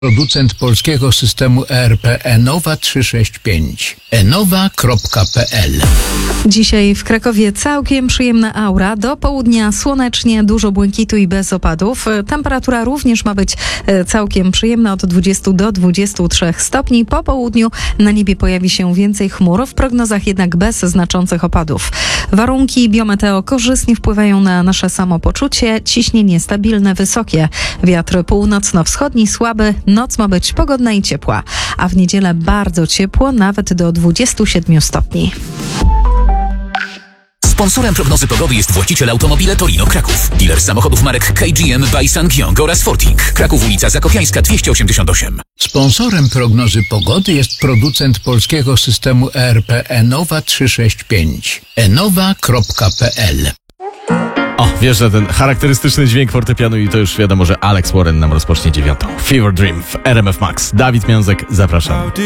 Producent polskiego systemu ERP Enowa 365. enowa.pl. Dzisiaj w Krakowie całkiem przyjemna aura. Do południa słonecznie, dużo błękitu i bez opadów. Temperatura również ma być całkiem przyjemna, od 20 do 23 stopni. Po południu na niebie pojawi się więcej chmur, w prognozach jednak bez znaczących opadów. Warunki biometeo korzystnie wpływają na nasze samopoczucie. Ciśnienie stabilne, wysokie. Wiatr północno-wschodni słaby. Noc ma być pogodna i ciepła. A w niedzielę bardzo ciepło, nawet do 27 stopni. Sponsorem prognozy pogody jest właściciel Automobile Torino Kraków. Dealer samochodów marek KGM by SsangYong oraz Forting. Kraków, ulica Zakopiańska 288. Sponsorem prognozy pogody jest producent polskiego systemu ERP Enowa 365. enowa.pl. O, wjeżdża ten charakterystyczny dźwięk fortepianu i to już wiadomo, że Alex Warren nam rozpocznie 9. Fever Dream w RMF Max. Dawid Miązek, zapraszam.